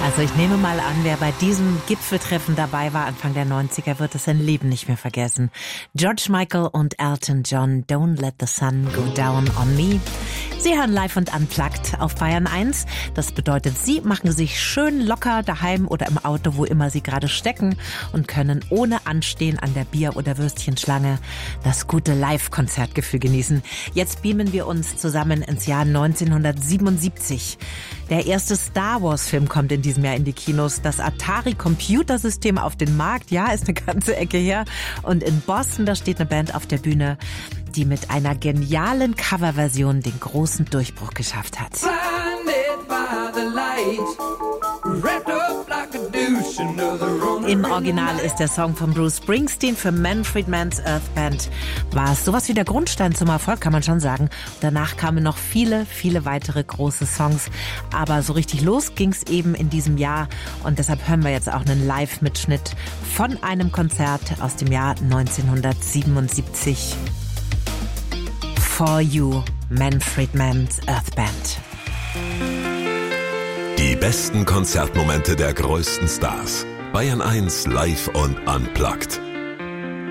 Also ich nehme mal an, wer bei diesem Gipfeltreffen dabei war, Anfang der 90er, wird es sein Leben nicht mehr vergessen. George Michael und Elton John, Don't Let the Sun Go Down on Me. Sie hören live und unplugged auf Bayern 1. Das bedeutet, Sie machen sich schön locker daheim oder im Auto, wo immer Sie gerade stecken und können ohne Anstehen an der Bier- oder Würstchenschlange das gute Live-Konzertgefühl genießen. Jetzt beamen wir uns zusammen ins Jahr 1977. Der erste Star Wars-Film kommt in diesem Jahr in die Kinos. Das Atari-Computersystem auf den Markt, ja, ist eine ganze Ecke her. Und in Boston, da steht eine Band auf der Bühne, die mit einer genialen Coverversion den großen Durchbruch geschafft hat. Im Original ist der Song von Bruce Springsteen. Für Manfred Mann's Earth Band war es sowas wie der Grundstein zum Erfolg, kann man schon sagen. Danach kamen noch viele, viele weitere große Songs. Aber so richtig los ging's eben in diesem Jahr. Und deshalb hören wir jetzt auch einen Live-Mitschnitt von einem Konzert aus dem Jahr 1977. For You, Manfred Mann's Earth Band. Die besten Konzertmomente der größten Stars. Bayern 1 live und unplugged.